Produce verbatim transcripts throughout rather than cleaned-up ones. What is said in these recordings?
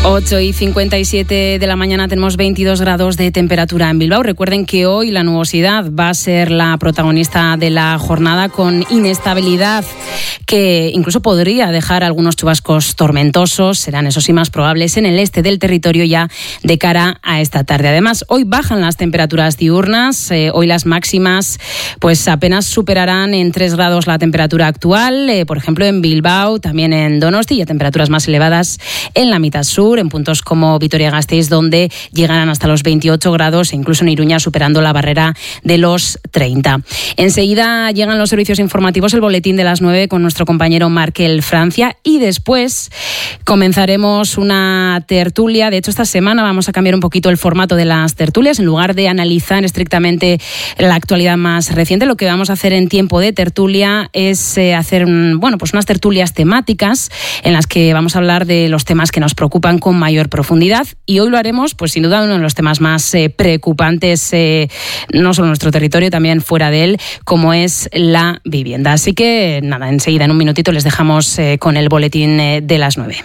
ocho y cincuenta y siete de la mañana tenemos veintidós grados de temperatura en Bilbao. Recuerden que hoy la nubosidad va a ser la protagonista de la jornada, con inestabilidad que incluso podría dejar algunos chubascos tormentosos. Serán, eso sí, más probables en el este del territorio ya de cara a esta tarde. Además, hoy bajan las temperaturas diurnas. Eh, hoy las máximas pues apenas superarán en tres grados la temperatura actual. Eh, por ejemplo, en Bilbao, también en Donosti, y a temperaturas más elevadas en la mitad sur, en puntos como Vitoria-Gasteiz, donde llegarán hasta los veintiocho grados, e incluso en Iruña superando la barrera de los treinta. Enseguida llegan los servicios informativos, el boletín de las nueve con nuestro compañero Markel Francia, y después comenzaremos una tertulia. De hecho, esta semana vamos a cambiar un poquito el formato de las tertulias. En lugar de analizar estrictamente la actualidad más reciente, lo que vamos a hacer en tiempo de tertulia es eh, hacer bueno, pues unas tertulias temáticas en las que vamos a hablar de los temas que nos preocupan con mayor profundidad, y hoy lo haremos, pues sin duda, uno de los temas más eh, preocupantes, eh, no solo en nuestro territorio, también fuera de él, como es la vivienda. Así que nada, enseguida, en un minutito, les dejamos eh, con el boletín eh, de las nueve.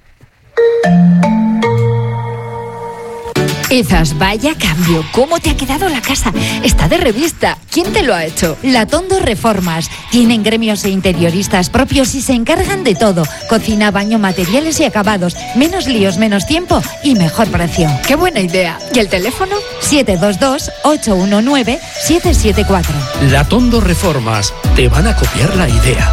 Ezas, vaya cambio. ¿Cómo te ha quedado la casa? Está de revista. ¿Quién te lo ha hecho? Latondo Reformas. Tienen gremios e interioristas propios y se encargan de todo. Cocina, baño, materiales y acabados. Menos líos, menos tiempo y mejor precio. ¡Qué buena idea! ¿Y el teléfono? siete dos dos, ocho uno nueve, siete siete cuatro. Latondo Reformas. Te van a copiar la idea.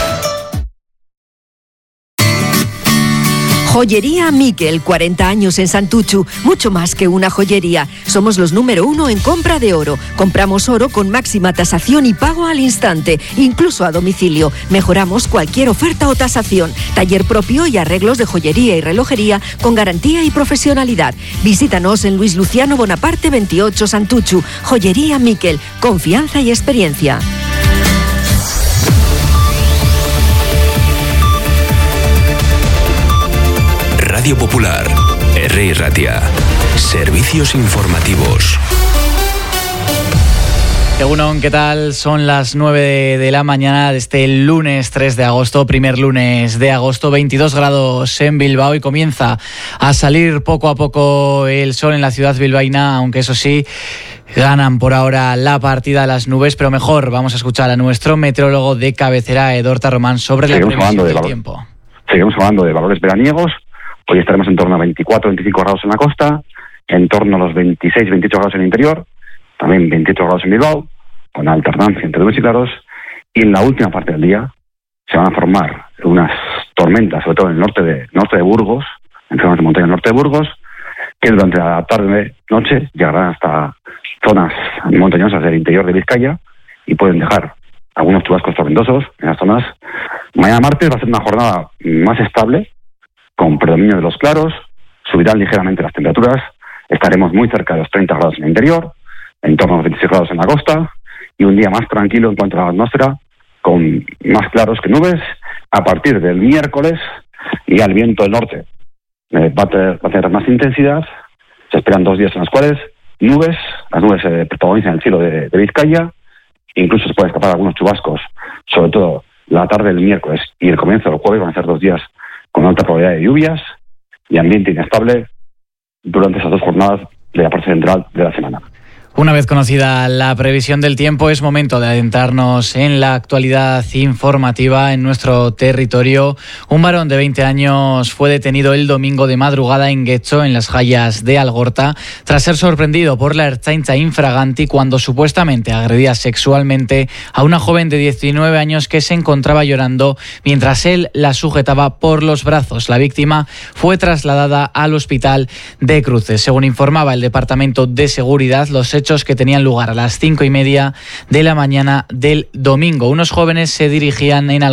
Joyería Miquel, cuarenta años en Santuchu, mucho más que una joyería. Somos los número uno en compra de oro. Compramos oro con máxima tasación y pago al instante, incluso a domicilio. Mejoramos cualquier oferta o tasación. Taller propio y arreglos de joyería y relojería con garantía y profesionalidad. Visítanos en Luis Luciano Bonaparte veintiocho, Santuchu. Joyería Miquel, confianza y experiencia. Radio Popular, R. Ratia, servicios informativos. Egunon, ¿qué tal? Son las nueve de la mañana de este lunes tres de agosto, primer lunes de agosto, veintidós grados en Bilbao, y comienza a salir poco a poco el sol en la ciudad bilbaína, aunque eso sí, ganan por ahora la partida a las nubes, pero mejor vamos a escuchar a nuestro meteorólogo de cabecera, Edorta Román, sobre Seguimos la previsión de del valor. tiempo. Seguimos hablando de valores veraniegos. Hoy estaremos en torno a veinticuatro, veinticinco grados en la costa, en torno a los veintiséis, veintiocho grados en el interior, también veintiocho grados en Bilbao, con alternancia entre nubes y claros, y en la última parte del día se van a formar unas tormentas, sobre todo en el norte de norte de Burgos, en zonas de montaña del norte de Burgos, que durante la tarde-noche llegarán hasta zonas montañosas del interior de Vizcaya y pueden dejar algunos chubascos tormentosos en las zonas. Mañana martes va a ser una jornada más estable, con predominio de los claros. Subirán ligeramente las temperaturas, estaremos muy cerca de los treinta grados en el interior, en torno a los veintiséis grados en la costa, y un día más tranquilo en cuanto a la atmósfera, con más claros que nubes. A partir del miércoles, y el viento del norte eh, va, a tener, va a tener más intensidad. Se esperan dos días en los cuales nubes, las nubes se eh, protagonizan el cielo de, de Vizcaya, incluso se pueden escapar algunos chubascos, sobre todo la tarde del miércoles y el comienzo del jueves. Van a ser dos días con alta probabilidad de lluvias y ambiente inestable durante esas dos jornadas de la parte central de la semana. Una vez conocida la previsión del tiempo, es momento de adentrarnos en la actualidad informativa en nuestro territorio. Un varón de veinte años fue detenido el domingo de madrugada en Getxo, en las Hayas de Algorta, tras ser sorprendido por la Ertzaintza infraganti cuando supuestamente agredía sexualmente a una joven de diecinueve años que se encontraba llorando mientras él la sujetaba por los brazos. La víctima fue trasladada al hospital de Cruces. Según informaba el Departamento de Seguridad, los hechos que tenían lugar a las cinco y media de la mañana del domingo. Unos jóvenes se dirigían en